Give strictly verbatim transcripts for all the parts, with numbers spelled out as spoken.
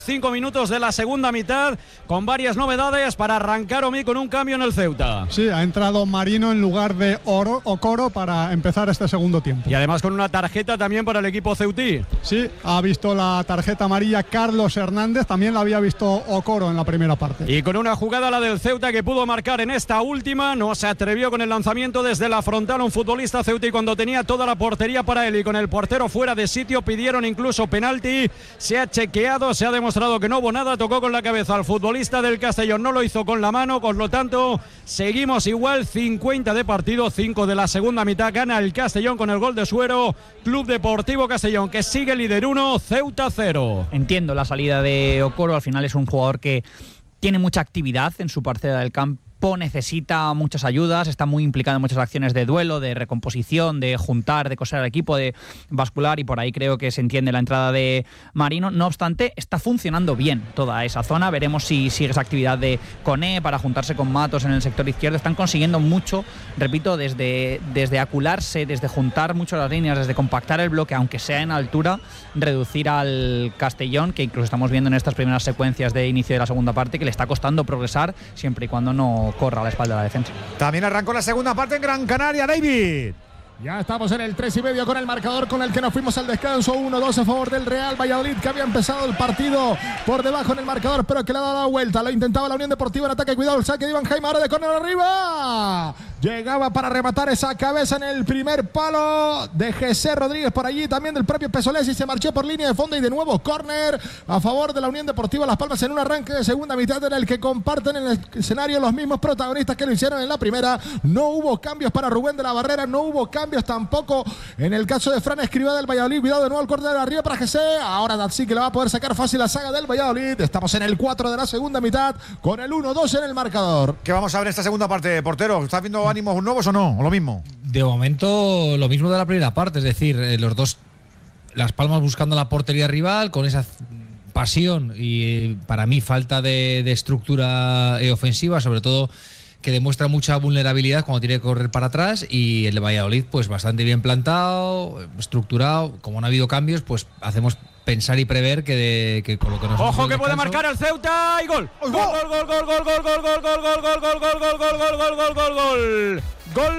Cinco minutos de la segunda mitad con varias novedades para arrancar Omi con un cambio en el Ceuta. Sí, ha entrado Marino en lugar de Oro, Okoro para empezar este segundo tiempo. Y además con una tarjeta también para el equipo ceutí. Sí, ha visto la tarjeta amarilla Carlos Hernández, también la había visto Okoro en la primera parte. Y con una jugada la del Ceuta que pudo marcar en esta última, no se atrevió con el lanzamiento desde la frontal un futbolista ceutí cuando tenía toda la portería para él y con el portero fuera de sitio pidieron incluso penalti. Se ha chequeado, se ha demostrado que no hubo nada, tocó con la cabeza al futbolista del Castellón, no lo hizo con la mano, por lo tanto seguimos igual, cincuenta de partido, cinco de la segunda mitad, gana el Castellón con el gol de Suero, Club Deportivo Castellón que sigue líder uno, Ceuta cero. Entiendo la salida de Okoro, al final es un jugador que tiene mucha actividad en su parcela del campo, necesita muchas ayudas, está muy implicado en muchas acciones de duelo, de recomposición, de juntar, de coser al equipo, de bascular, y por ahí creo que se entiende la entrada de Marino. No obstante, está funcionando bien toda esa zona. Veremos si sigue esa actividad de Coné para juntarse con Matos en el sector izquierdo. Están consiguiendo mucho, repito, desde, desde acularse, desde juntar mucho las líneas, desde compactar el bloque, aunque sea en altura, reducir al Castellón, que incluso estamos viendo en estas primeras secuencias de inicio de la segunda parte, que le está costando progresar siempre y cuando no corra a la espalda de la defensa. También arrancó la segunda parte en Gran Canaria, David. Ya estamos en el tres y medio con el marcador con el que nos fuimos al descanso. uno dos a favor del Real Valladolid, que había empezado el partido por debajo en el marcador, pero que le ha dado la vuelta. Lo intentaba la Unión Deportiva en ataque. Cuidado el saque de Iván Jaime, ahora de córner arriba. Llegaba para rematar esa cabeza en el primer palo de José Rodríguez por allí, también del propio Pesolesi. Se marchó por línea de fondo y de nuevo córner a favor de la Unión Deportiva Las Palmas en un arranque de segunda mitad en el que comparten en el escenario los mismos protagonistas que lo hicieron en la primera. No hubo cambios para Rubén de la Barrera, no hubo cambios tampoco en el caso de Fran Escribá del Valladolid. Cuidado de nuevo el córner arriba para José. Ahora sí que le va a poder sacar fácil la saga del Valladolid. Estamos en el cuatro de la segunda mitad con el uno dos en el marcador. ¿Qué vamos a ver esta segunda parte, portero? ¿Estás viendo ánimos nuevos o no? ¿O lo mismo? De momento lo mismo de la primera parte, es decir, eh, los dos, Las Palmas buscando la portería rival con esa pasión y eh, para mí falta de, de estructura eh, ofensiva, sobre todo que demuestra mucha vulnerabilidad cuando tiene que correr para atrás, y el de Valladolid pues bastante bien plantado, estructurado. Como no ha habido cambios, pues hacemos pensar y prever que, de, que con lo que nos ojo que puede marcar el Ceuta y gol. Gol, gol, gol, gol, gol, gol, gol, gol, gol, gol, gol, gol, gol, gol, gol, gol, gol, gol, gol, gol. Gol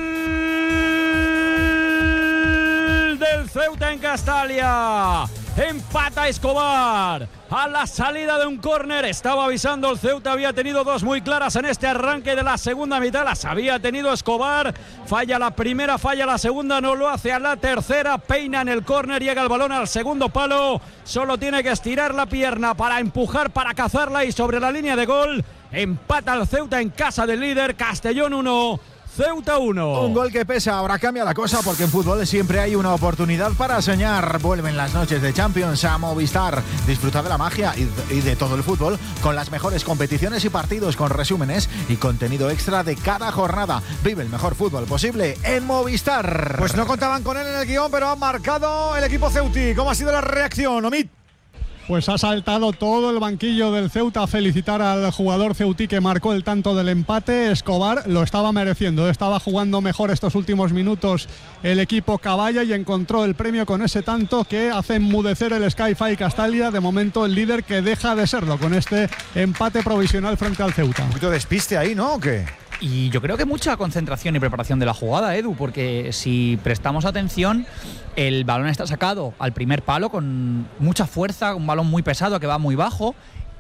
del Ceuta en Castalia. Empata Escobar a la salida de un córner. Estaba avisando el Ceuta, había tenido dos muy claras en este arranque de la segunda mitad, las había tenido Escobar. Falla la primera, falla la segunda, no lo hace a la tercera. Peina en el córner, llega el balón al segundo palo, solo tiene que estirar la pierna para empujar, para cazarla, y sobre la línea de gol empata el Ceuta en casa del líder. Castellón uno, Ceuta uno. Un gol que pesa. Ahora cambia la cosa porque en fútbol siempre hay una oportunidad para soñar. Vuelven las noches de Champions a Movistar. Disfruta de la magia y de todo el fútbol con las mejores competiciones y partidos, con resúmenes y contenido extra de cada jornada. Vive el mejor fútbol posible en Movistar. Pues no contaban con él en el guión, pero ha marcado el equipo ceutí. ¿Cómo ha sido la reacción, Omid? Pues ha saltado todo el banquillo del Ceuta a felicitar al jugador ceutí que marcó el tanto del empate. Escobar lo estaba mereciendo, estaba jugando mejor estos últimos minutos el equipo Caballa y encontró el premio con ese tanto que hace enmudecer el Sky-Fi Castalia. De momento el líder, que deja de serlo con este empate provisional frente al Ceuta. Un poquito de despiste ahí, ¿no? ¿O qué? Y yo creo que mucha concentración y preparación de la jugada, Edu, porque si prestamos atención, el balón está sacado al primer palo con mucha fuerza, un balón muy pesado que va muy bajo,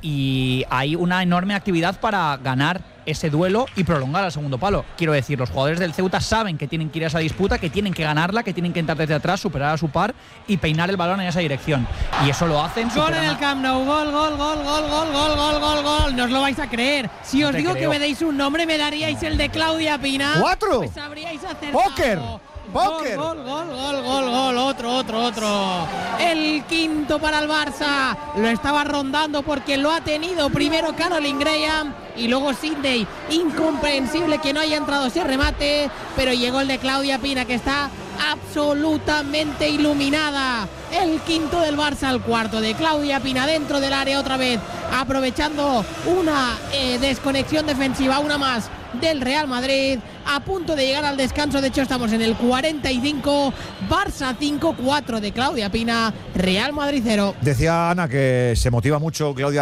y hay una enorme actividad para ganar ese duelo y prolongar al segundo palo. Quiero decir, los jugadores del Ceuta saben que tienen que ir a esa disputa, que tienen que ganarla, que tienen que entrar desde atrás, superar a su par y peinar el balón en esa dirección. Y eso lo hacen. Gol en el Camp Nou, gol, gol, gol, gol, gol, gol, gol, gol, gol. No os lo vais a creer. Si no os digo creo. que me deis un nombre, me daríais el de Claudia Pina. ¡Cuatro! Pues habríais acertado. ¡Póker! ¡Póker! Gol, gol, gol, gol, gol, otro, otro, otro. El quinto para el Barça. Lo estaba rondando porque lo ha tenido primero Caroline Graham y luego Sidney. Incomprensible que no haya entrado ese remate, pero llegó el de Claudia Pina, que está absolutamente iluminada. El quinto del Barça, el cuarto de Claudia Pina dentro del área otra vez, aprovechando una eh, desconexión defensiva, una más del Real Madrid. a punto de llegar al descanso. De hecho, estamos en el cuarenta y cinco. Barça cinco, cuatro de Claudia Pina, Real Madrid cero. Decía Ana que se motiva mucho Claudia